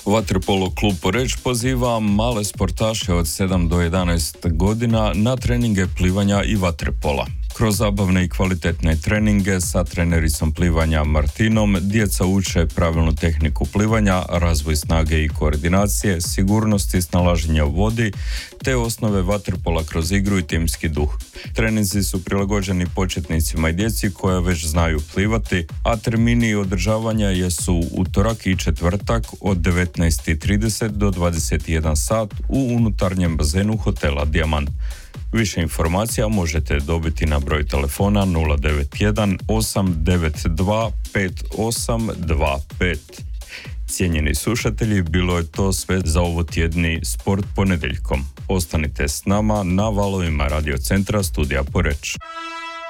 Vaterpolo klub Poreč poziva male sportaše od 7 do 11 godina na treninge plivanja i vaterpola. Kroz zabavne i kvalitetne treninge sa trenericom plivanja Martinom djeca uče pravilnu tehniku plivanja, razvoj snage i koordinacije, sigurnost i snalaženja u vodi, te osnove vaterpola kroz igru i timski duh. Treninzi su prilagođeni početnicima i djeci koja već znaju plivati, a termini održavanja jesu utorak i četvrtak od 19:30 do 21 sat u unutarnjem bazenu hotela Dijamant. Više informacija možete dobiti na broj telefona 091 892 5825. Cijenjeni slušatelji, bilo je to sve za ovo tjedni Sport ponedjeljkom. Ostanite s nama na valovima Radio Centra Studija Poreč.